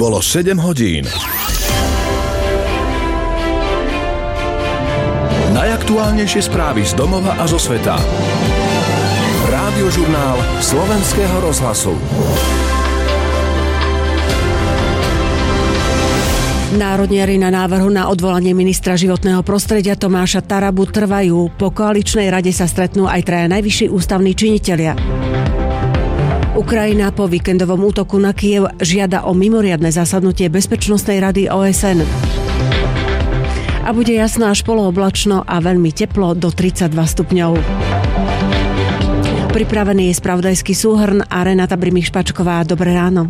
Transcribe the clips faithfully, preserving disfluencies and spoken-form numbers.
Bolo sedem hodín. Najaktuálnejšie správy z domova a zo sveta. Rádiožurnál Slovenského rozhlasu. Národniari na návrhu na odvolanie ministra životného prostredia Tomáša Tarabu trvajú. Po koaličnej rade sa stretnú aj traja najvyšší ústavní činitelia. Ukrajina po víkendovom útoku na Kyjev žiada o mimoriadne zasadnutie Bezpečnostnej rady ó es en. A bude jasno až polooblačno a veľmi teplo do tridsaťdva stupňov. Pripravený je spravodajský súhrn a Renata Brimich-Špačková. Dobré ráno.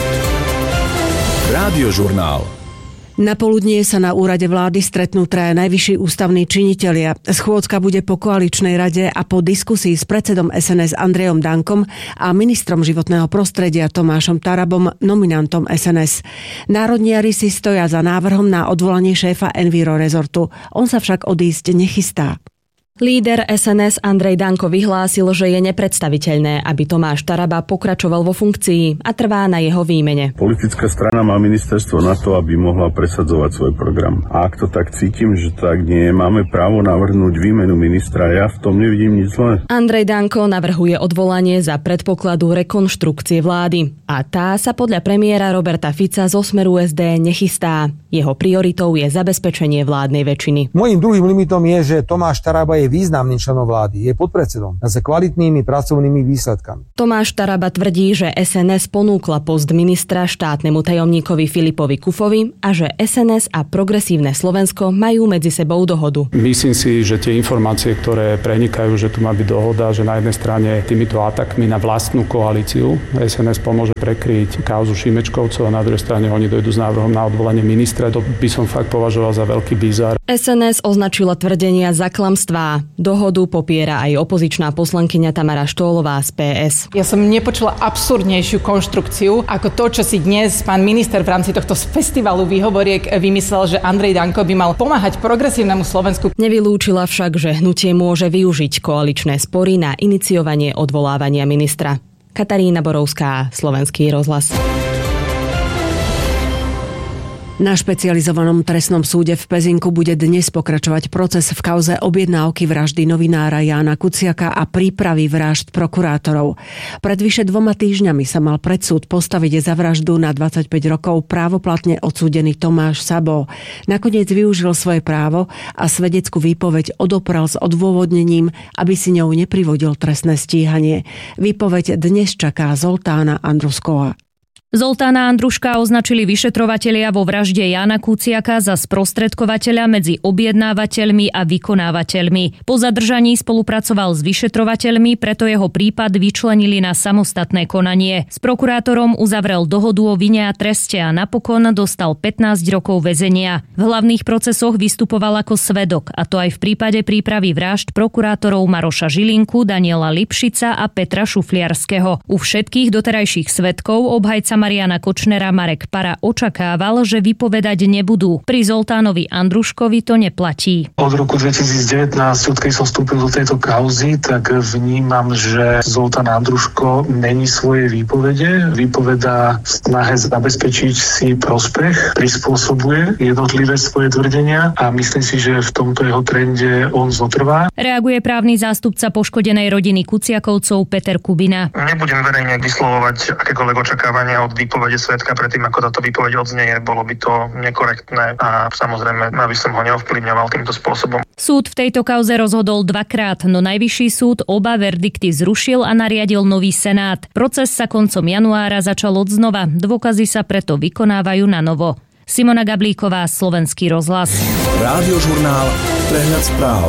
Rádiožurnál. Na poludnie sa na úrade vlády stretnú traja najvyšší ústavní činitelia. Schôdzka bude po koaličnej rade a po diskusii s predsedom es en es Andrejom Dankom a ministrom životného prostredia Tomášom Tarabom, nominantom es en es. Národniari si stoja za návrhom na odvolanie šéfa Enviro Resortu. On sa však odísť nechystá. Líder es en es Andrej Danko vyhlásil, že je nepredstaviteľné, aby Tomáš Taraba pokračoval vo funkcii a trvá na jeho výmene. Politická strana má ministerstvo na to, aby mohla presadzovať svoj program. A ak to tak cítim, že tak nie, máme právo navrhnúť výmenu ministra. Ja v tom nevidím nič zlé. Andrej Danko navrhuje odvolanie za predpokladu rekonštrukcie vlády. A tá sa podľa premiéra Roberta Fica zo Smeru es dé nechystá. Jeho prioritou je zabezpečenie vládnej väčšiny. Mojím druhým limitom je, že Tomáš Taraba je významným členom vlády, je podpredsedom a s kvalitnými pracovnými výsledkami. Tomáš Taraba tvrdí, že es en es ponúkla post ministra štátnemu tajomníkovi Filipovi Kufovi a že es en es a Progresívne Slovensko majú medzi sebou dohodu. Myslím si, že tie informácie, ktoré prenikajú, že tu má byť dohoda, že na jednej strane týmito atakmi na vlastnú koalíciu es en es pomôže prekryť kauzu Šimečkovcov a na druhej strane oni dojdú s návrhom na odvolanie ministra. To by som fakt považoval za veľký bizár. es en es označila tvrdenia za klamstvá. Dohodu popiera aj opozičná poslankyňa Tamara Štólová z pé es. Ja som nepočula absurdnejšiu konštrukciu ako to, čo si dnes pán minister v rámci tohto festivalu výhovoriek vymyslel, že Andrej Danko by mal pomáhať Progresívnemu Slovensku. Nevylúčila však, že hnutie môže využiť koaličné spory na iniciovanie odvolávania ministra. Katarína Borovská, Slovenský rozhlas. Na špecializovanom trestnom súde v Pezinku bude dnes pokračovať proces v kauze objednávky vraždy novinára Jána Kuciaka a prípravy vražd prokurátorov. Pred vyše dvoma týždňami sa mal pred súd postaviť za vraždu na dvadsaťpäť rokov právoplatne odsúdený Tomáš Sabo. Nakoniec využil svoje právo a svedeckú výpoveď odopral s odôvodnením, aby si ňou neprivodil trestné stíhanie. Výpoveď dnes čaká Zoltána Andrušková. Zoltána Andruška označili vyšetrovatelia vo vražde Jána Kuciaka za sprostredkovateľa medzi objednávateľmi a vykonávateľmi. Po zadržaní spolupracoval s vyšetrovateľmi, preto jeho prípad vyčlenili na samostatné konanie. S prokurátorom uzavrel dohodu o vine a treste a napokon dostal pätnásť rokov väzenia. V hlavných procesoch vystupoval ako svedok, a to aj v prípade prípravy vražd prokurátorov Maroša Žilinku, Daniela Lipšica a Petra Šufliarského. U všetkých doterajších svedkov obhajca Mariana Kočnera Marek Para očakával, že vypovedať nebudú. Pri Zoltánovi Andruškovi to neplatí. Od roku dvetisícdevätnásť, odkedy som vstúpil do tejto kauzy, tak vnímam, že Zoltán Andruško mení svoje výpovede. Vypovedá v snahe zabezpečiť si prospech, prispôsobuje jednotlivé svoje tvrdenia a myslím si, že v tomto jeho trende on zotrvá. Reaguje právny zástupca poškodenej rodiny Kuciakovcov Peter Kubina. Nebudem verejne vyslovovať akékoľvek očakávania od výpovede svedka predtým, ako táto výpoveď odznieje. Bolo by to nekorektné a samozrejme, aby som ho neovplyvňoval týmto spôsobom. Súd v tejto kauze rozhodol dvakrát, no najvyšší súd oba verdikty zrušil a nariadil nový senát. Proces sa koncom januára začal odznova. Dôkazy sa preto vykonávajú na novo. Simona Gablíková, Slovenský rozhlas. Rádiožurnál, prehľad správ.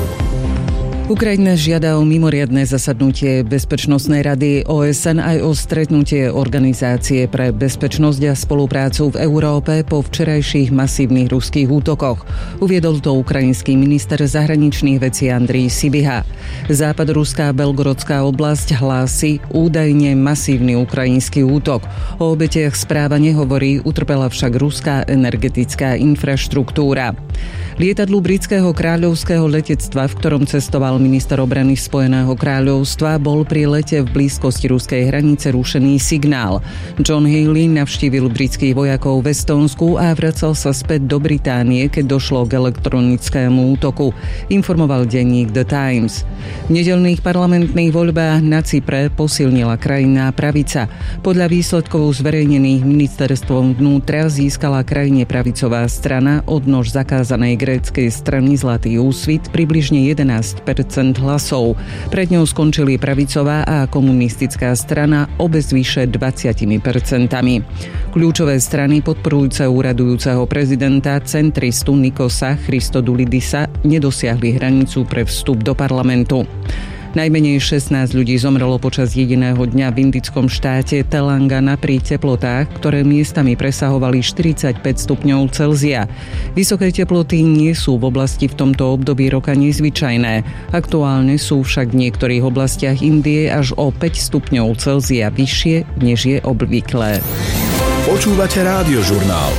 Ukrajina žiada o mimoriadne zasadnutie Bezpečnostnej rady ó es en aj o stretnutie Organizácie pre bezpečnosť a spoluprácu v Európe po včerajších masívnych ruských útokoch. Uviedol to ukrajinský minister zahraničných vecí Andrej Sibiha. Západoruská Belgorodská oblasť hlási údajne masívny ukrajinský útok. O obetiach správa nehovorí, utrpela však ruská energetická infraštruktúra. Lietadlu britského kráľovského letectva, v ktorom cestoval povedal minister obrany Spojeného kráľovstva, bol pri lete v blízkosti ruskej hranice rušený signál. John Healey navštívil britských vojakov v Estónsku a vracal sa späť do Británie, keď došlo k elektronickému útoku, informoval denník The Times. V nedeľných parlamentných voľbách na Cypre posilnila krajná pravica. Podľa výsledkov zverejnených ministerstvom vnútra získala krajine pravicová strana odnož zakázanej gréckej strany Zlatý úsvit približne jedenásť percent hlasov. Pred ňou skončili pravicová a komunistická strana obe s vyše dvadsať percent. Kľúčové strany podporujúce úradujúceho prezidenta centristu Nikosa Christodoulidisa nedosiahli hranicu pre vstup do parlamentu. Najmenej šestnásť ľudí zomrelo počas jediného dňa v indickom štáte Telangana pri teplotách, ktoré miestami presahovali štyridsaťpäť stupňov Celzia. Vysoké teploty nie sú v oblasti v tomto období roka nezvyčajné. Aktuálne sú však v niektorých oblastiach Indie až o päť stupňov Celzia vyššie, než je obvyklé. Počúvate Rádiožurnál.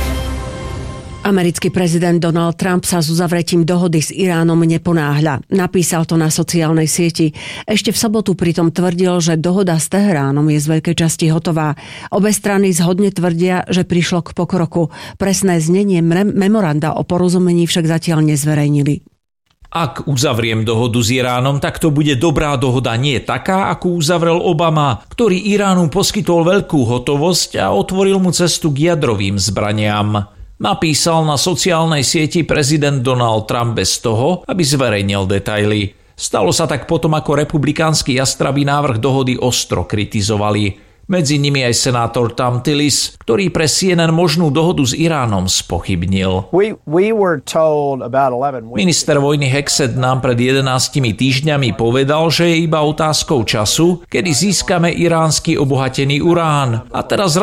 Americký prezident Donald Trump sa s uzavretím dohody s Iránom neponáhľa. Napísal to na sociálnej sieti. Ešte v sobotu pritom tvrdil, že dohoda s Teheránom je z veľkej časti hotová. Obe strany zhodne tvrdia, že prišlo k pokroku. Presné znenie memoranda o porozumení však zatiaľ nezverejnili. Ak uzavriem dohodu s Iránom, tak to bude dobrá dohoda, nie taká, ako uzavrel Obama, ktorý Iránu poskytol veľkú hotovosť a otvoril mu cestu k jadrovým zbraniam. Napísal na sociálnej sieti prezident Donald Trump bez toho, aby zverejnil detaily. Stalo sa tak potom, ako republikánsky jastrabí návrh dohody ostro kritizovali. Medzi nimi aj senátor Thom Tillis, ktorý pre C N N možnú dohodu s Iránom spochybnil. We, we were told about eleven... Minister vojny Hexed nám pred jedenástimi týždňami povedal, že je iba otázkou času, kedy získame iránsky obohatený urán. A teraz